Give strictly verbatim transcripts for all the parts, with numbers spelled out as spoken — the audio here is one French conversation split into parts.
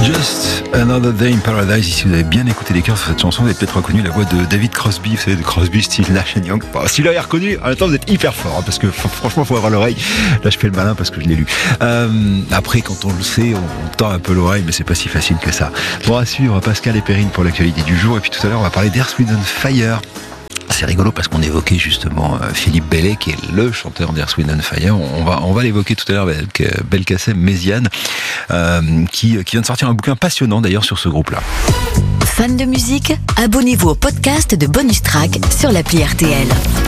Just Another Day in Paradise. Si vous avez bien écouté les chœurs sur cette chanson, vous avez peut-être reconnu la voix de David Crosby. Vous savez, de Crosby, style Nash and Young. Bon, si vous l'avez reconnu, en même temps, vous êtes hyper fort, hein, parce que franchement, il faut avoir l'oreille. Là, je fais le malin parce que je l'ai lu. Euh, après, quand on le sait, on, on tend un peu l'oreille, mais c'est pas si facile que ça. Bon, à suivre, Pascal et Perrine pour l'actualité du jour. Et puis tout à l'heure, on va parler d'Earth, Wind and Fire. C'est rigolo parce qu'on évoquait justement Philippe Bellet, qui est le chanteur d'Earth, Wind and Fire. On va, on va l'évoquer tout à l'heure avec Belkacem Méziane, euh, qui, qui vient de sortir un bouquin passionnant d'ailleurs sur ce groupe-là. Fan de musique, abonnez-vous au podcast de Bonus Track sur l'appli R T L.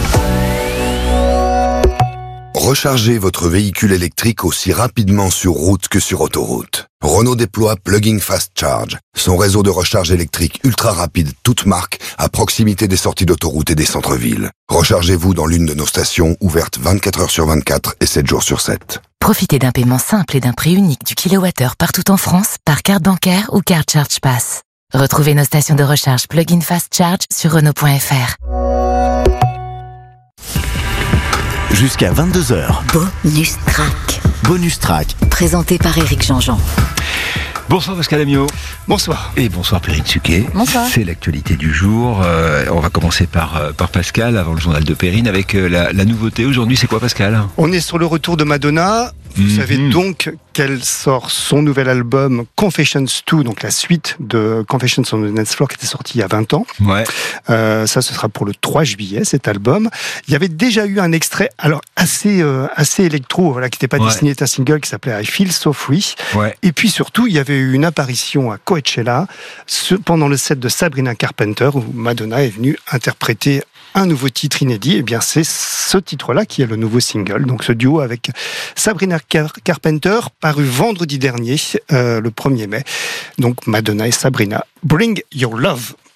Rechargez votre véhicule électrique aussi rapidement sur route que sur autoroute. Renault déploie Plug-in Fast Charge, son réseau de recharge électrique ultra rapide toute marque à proximité des sorties d'autoroute et des centres-villes. Rechargez-vous dans l'une de nos stations ouvertes vingt-quatre heures sur vingt-quatre et sept jours sur sept. Profitez d'un paiement simple et d'un prix unique du kilowattheure partout en France par carte bancaire ou carte Charge Pass. Retrouvez nos stations de recharge Plug-in Fast Charge sur Renault point F R. Jusqu'à vingt-deux heures. Bonus Track. Bonus Track. Présenté par Éric Jean-Jean. Bonsoir Pascal Amiot. Bonsoir. Et bonsoir Perrine Tsuquet. Bonsoir. C'est l'actualité du jour. Euh, on va commencer par, euh, par Pascal, avant le journal de Perrine, avec euh, la, la nouveauté. Aujourd'hui, c'est quoi Pascal ? On est sur le retour de Madonna. Vous mm-hmm. savez donc qu'elle sort son nouvel album Confessions deux, donc la suite de Confessions on the Dance Floor qui était sorti il y a vingt ans. Ouais. Euh, ça, ce sera pour le trois juillet, cet album. Il y avait déjà eu un extrait, alors assez, euh, assez électro, voilà, qui n'était pas ouais. destiné à un single, qui s'appelait I Feel So Free. Ouais. Et puis surtout, il y avait eu une apparition à Coachella ce, pendant le set de Sabrina Carpenter, où Madonna est venue interpréter un nouveau titre inédit. Et bien, c'est ce titre-là qui est le nouveau single. Donc, ce duo avec Sabrina Car- Carpenter, paru vendredi dernier, euh, le premier mai. Donc, Madonna et Sabrina, Bring Your Love.